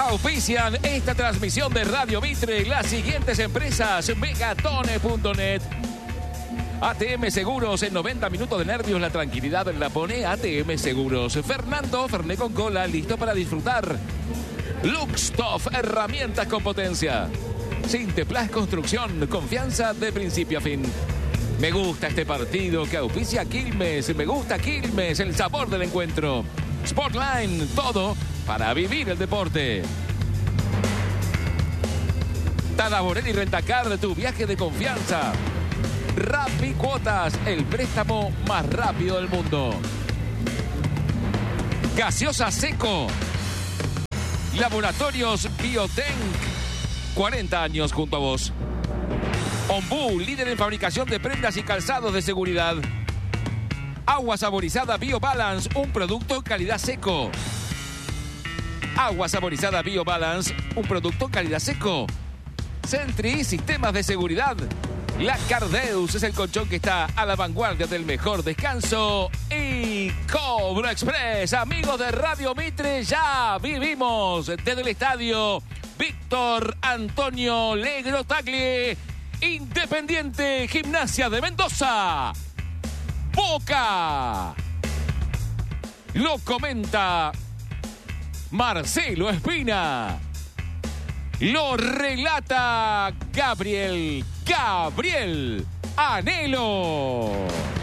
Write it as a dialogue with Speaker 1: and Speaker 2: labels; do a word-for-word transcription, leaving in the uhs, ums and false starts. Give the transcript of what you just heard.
Speaker 1: Auspician esta transmisión de Radio Mitre las siguientes empresas: Megatone punto net. A T M Seguros, en noventa minutos de nervios la tranquilidad la pone A T M Seguros. Fernando Ferné con cola, listo para disfrutar. Luxtoff, herramientas con potencia. Sinteplas Construcción, confianza de principio a fin. Me gusta este partido que auspicia Quilmes. Me gusta Quilmes, el sabor del encuentro. Sportline, todo para vivir el deporte. Tada Borelli Rentacar, tu viaje de confianza. Rappi Cuotas, el préstamo más rápido del mundo. Gaseosa Seco. Laboratorios Biotank, cuarenta años junto a vos. Ombú, líder en fabricación de prendas y calzados de seguridad. Agua saborizada BioBalance, un producto calidad seco. Agua saborizada BioBalance, un producto calidad seco. Sentry, sistemas de seguridad. La Cardeus es el colchón que está a la vanguardia del mejor descanso. Y Cobro Express, amigos de Radio Mitre, ya vivimos desde el estadio Víctor Antonio Legro Taglie. Independiente Gimnasia de Mendoza. Boca. Lo comenta Marcelo Espina. Lo relata Gabriel, Gabriel Anhelo.